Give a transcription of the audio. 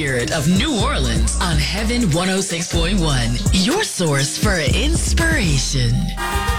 spirit of New Orleans on Heaven 106.1, your source for inspiration.